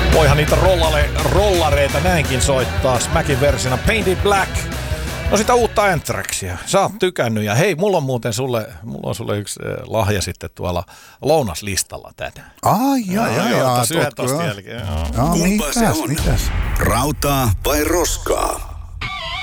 Voihan niitä rollareita näinkin soittaa. Smackin versiona Painted Black. No sitä uutta Anthraxia. Sä oot tykännyt ja hei, mulla on sulle yksi lahja sitten tuolla lounaslistalla tänään. Jaa. Tässä 11 jälkeen. Mitäs? Rautaa vai roskaa?